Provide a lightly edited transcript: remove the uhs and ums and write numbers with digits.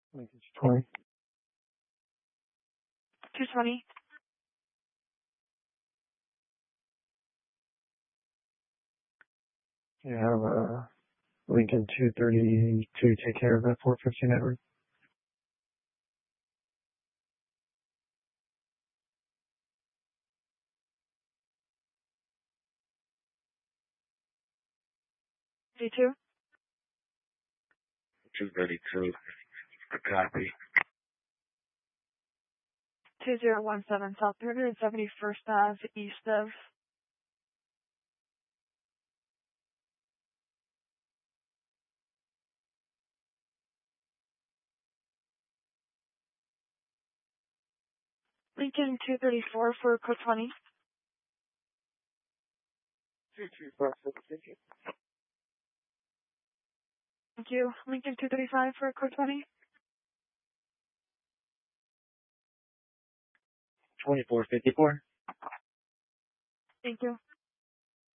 Lincoln 20. 220. You have Lincoln 230 to take care of that 450 network. D2. 232. Copy. 2017 South 371st Ave, east of Lincoln 234 for code 20. 234. Thank you. Lincoln 235 for code 20. 2454. Thank you.